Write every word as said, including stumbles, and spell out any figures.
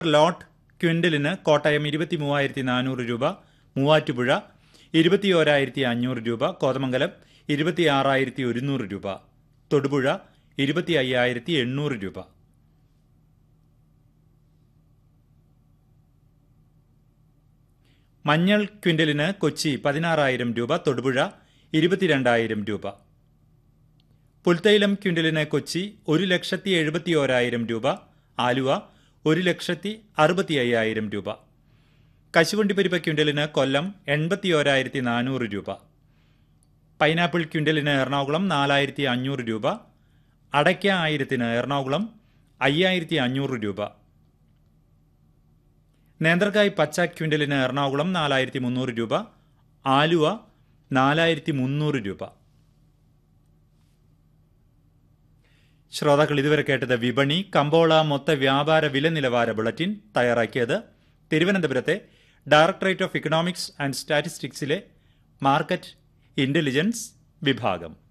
ലോട്ട് ക്വിൻ്റലിന് കോട്ടയം ഇരുപത്തി മൂവായിരത്തി നാനൂറ് രൂപ, മൂവാറ്റുപുഴ ഇരുപത്തി ഓരായിരത്തി അഞ്ഞൂറ് രൂപ, കോതമംഗലം ഇരുപത്തി ആറായിരത്തി ഒരുന്നൂറ് രൂപ, തൊടുപുഴ ഇരുപത്തി അയ്യായിരത്തി എണ്ണൂറ് രൂപ. മഞ്ഞൾ ക്വിൻ്റലിന് കൊച്ചി പതിനാറായിരം രൂപ, തൊടുപുഴ ഇരുപത്തിരണ്ടായിരം രൂപ. പുൽത്തൈലം ക്വിൻ്റലിന് കൊച്ചി ഒരു ലക്ഷത്തി എഴുപത്തി ഓരായിരം രൂപ, ആലുവ ഒരു ലക്ഷത്തി അറുപത്തി അയ്യായിരം രൂപ. കശുവണ്ടിപ്പരിപ്പ് ക്വിൻ്റലിന് കൊല്ലം എൺപത്തി ഓരായിരത്തി നാനൂറ് രൂപ. പൈനാപ്പിൾ ക്വിൻ്റലിന് എറണാകുളം നാലായിരത്തി അഞ്ഞൂറ് രൂപ, അടയ്ക്ക ആയിരത്തിന് എറണാകുളം അയ്യായിരത്തി അഞ്ഞൂറ് രൂപ. നേന്ത്രക്കായ് പച്ച ക്വിൻ്റലിന് എറണാകുളം നാലായിരത്തി മുന്നൂറ് രൂപ, ആലുവ നാലായിരത്തി മുന്നൂറ് രൂപ. ശ്രോതാക്കൾ ഇതുവരെ കേട്ടത് വിപണി കമ്പോള മൊത്ത വ്യാപാര വില നിലവാര ബുള്ളറ്റിൻ. തയ്യാറാക്കിയത് തിരുവനന്തപുരത്തെ directorate of economics and സ്റ്റാറ്റിസ്റ്റിക്സിലെ market intelligence വിഭാഗം.